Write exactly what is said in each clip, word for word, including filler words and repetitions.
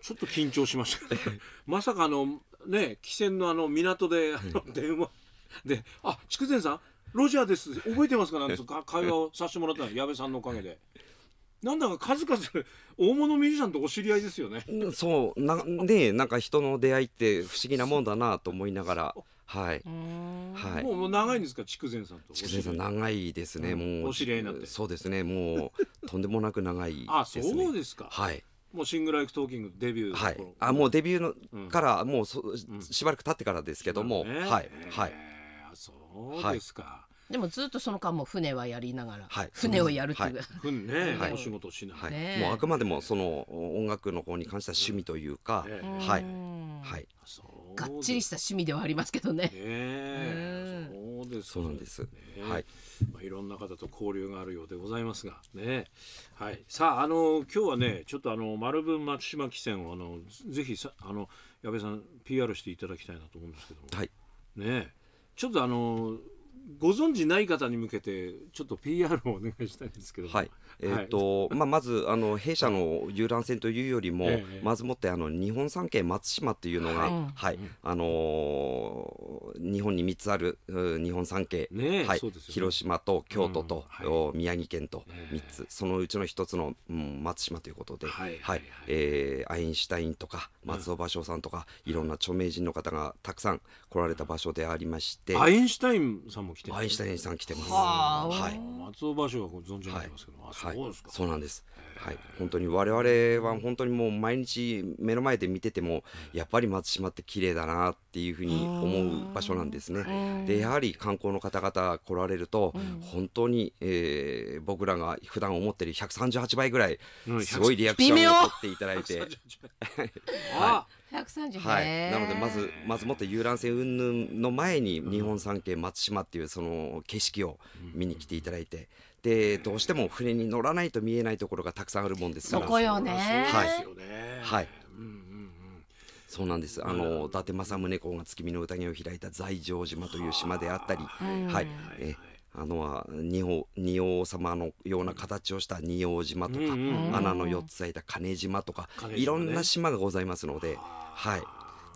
ちょっと緊張しましたけどまさかあのね汽船のあの港であの電話で「あ筑前さんロジャーです覚えてますか?」なんて会話をさせてもらったの矢部さんのおかげで。なんだか数々大物ミュージシャンとお知り合いですよね。 そうなね、なんか人の出会いって不思議なもんだなと思いながら、はい、 はい、もうもう長いんですか筑前さんと。 筑前さん長いですね、うん、もうお知り合いになって。 そうですね、もうとんでもなく長いですね。 あ、そうですか。 はい。 もうシングルライクトーキングデビュー、 はい、あもうデビューのからもうそ、うん、しばらく経ってからですけども、ね、はいはい。 そうですか。はい、 でもずっとその間も船はやりながら、 はい、 船をやるっていう、 はい、船ね、はい、お仕事しながら、 はい、もうあくまでもその音楽の方に関しては趣味というか、えー、はいはい、 がっちりした趣味ではありますけどね。 ね、そうです、 そうなんです、ね、 はい、まあ、いろんな方と交流があるようでございますがね。はい、さああの今日はねちょっとあの丸文松島汽船をあのぜひさあの矢部さん ピーアール していただきたいなと思うんですけども、 はい、 ねちょっとあのご存知ない方に向けてちょっと ピーアール をお願いしたいんですけど。 はい、えーとはい、まあ、まずあの弊社の遊覧船というよりも、ええ、まずもってあの日本三景松島っていうのが、はいはい、あのー、日本にみっつある日本三景、ね、はい、広島と京都と、うんはい、宮城県とみっつ、そのうちのひとつの、うん、松島ということで、はいはい、えー、アインシュタインとか松尾芭蕉さんとか、うん、いろんな著名人の方がたくさん来られた場所でありまして、 アインシュタインさんも来てる、 アインシュタインさん来てます。 は、はい、松尾芭蕉はご存知ないですけど、はい、そうですか。 そうなんです。はい、本当に我々は本当にもう毎日目の前で見ててもやっぱり松島って綺麗だなっていうふうに思う場所なんですね。でやはり観光の方々来られると本当に、えー、僕らが普段思ってるひゃくさんじゅうはちばいぐらいすごいリアクションを取っていただいて、はい、 ひゃくさんじゅう、 はい、なのでまずまずもって遊覧船云々の前に日本三景松島っていうその景色を見に来ていただいて、でどうしても船に乗らないと見えないところがたくさんあるもんですから。 そこよね。 はいはい、そうなんです。あの伊達政宗公が月見の宴を開いた在城島という島であったり、はい、えあのは仁王、仁王様のような形をした仁王島とか、穴のよっつ開いた金島とか、いろんな島がございますので、はい、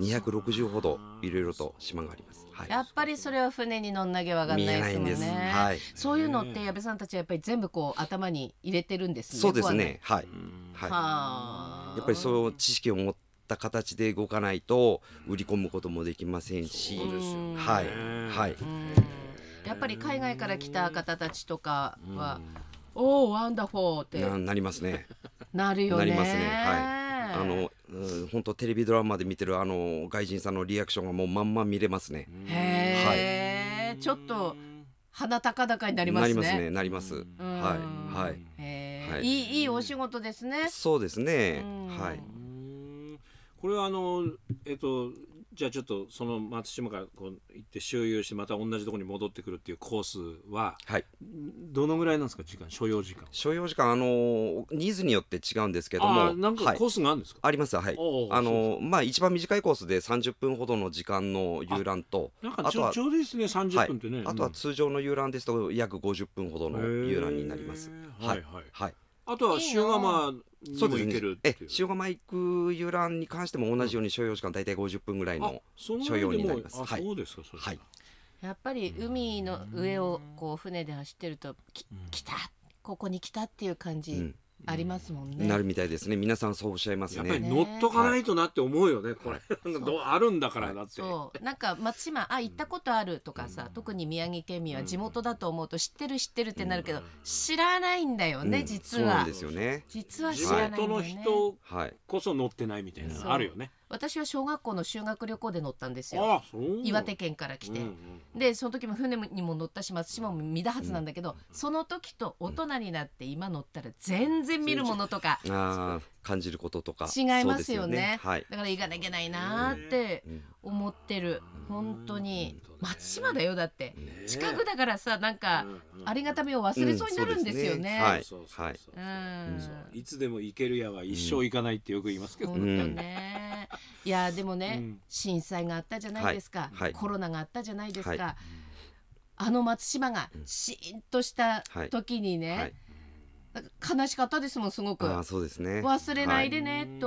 にひゃくろくじゅうほどいろいろと島があります。はい、 やっぱりそれは船に乗んなきゃわかんないですもんね。見えないんです。はい、そういうのって矢部さんたちはやっぱり全部こう頭に入れてるんですね。 そうですね。はい、はい、やっぱりそういう知識を持った形で動かないと売り込むこともできませんし、はいはい。 やっぱり海外から来た方たちとかは、おーワンダフォーってな, なりますね。 なるよね。 なりますね。はい。あの本当テレビドラマで見てるあの外人さんのリアクションがもうまんま見れますね。 へー、はい、ちょっと鼻高々になりますね。 なりますね。なります。はいはい。 へー、はい、いいいいお仕事ですね。 そうですね。はい。 これはあのえっとじゃあちょっとその松島からこう行って周遊してまた同じところに戻ってくるっていうコースは、はい、どのぐらいなんですか、時間、所要時間。 所要時間、あのニーズによって違うんですけども、 あ、なんかコースがあるんですか。 はい、あります。はい。あのまあ一番短いコースでさんじゅっぷんほどの時間の遊覧と、 なんかちょうどいいですね、さんじゅっぷんってね。 はい、あとは通常の遊覧ですと約ごじゅっぷんほどの遊覧になります。はいはいはい。 あとは塩釜にも行けるっていう。 え塩釜行く遊覧に関しても同じように所要時間大体ごじゅっぷんぐらいの所要になります。 そうですか。はい。 やっぱり海の上をこう船で走ってるとき、来たここに来たっていう感じありますもんね。 なるみたいですね。皆さんそうおっしゃいますね。 やっぱり乗っとかないとなって思うよね、これあるんだからだって。 そうなんか松島あ行ったことあるとかさ、特に宮城県民は地元だと思うと知ってる知ってるってなるけど、知らないんだよね、実は。 そうなんですよね。 実は知らないんだよね。 地元の人こそ乗ってないみたいなのあるよね。 私は小学校の修学旅行で乗ったんですよ。岩手県から来て、うんうん、でその時も船にも乗ったし松島も見たはずなんだけど、うん、その時と大人になって今乗ったら全然見るものとか、 うん、あ感じることとか違いますよね。ね、はい、だから行かなきゃないなって思ってる、うん、本当に松島だよ。だって近くだからさ、なんかありがたみを忘れそうになるんですよね。 いつでも行けるやは一生行かないってよく言いますけどね。 本当ね。いやでもね、うん、震災があったじゃないですか、はいはい、コロナがあったじゃないですか、はい、あの松島がシーンとした時にね、はいはい、悲しかったですもん、すごく。 あ、そうですね、 忘れないでね、はい、と